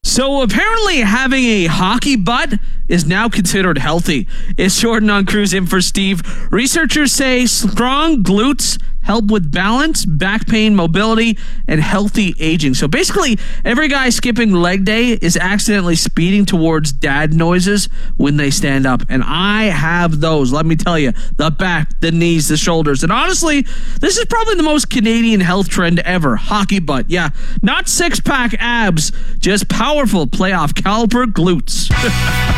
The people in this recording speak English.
So apparently having a hockey butt is now considered healthy. It's Jordan on Cruise in for Steve. Researchers say strong glutes help with balance, back pain, mobility, and healthy aging. So basically, every guy skipping leg day is accidentally speeding towards dad noises when they stand up. And I have those, let me tell you. The back, the knees, the shoulders. And honestly, this is probably the most Canadian health trend ever. Hockey butt. Yeah, not six-pack abs, just powerful playoff caliber glutes.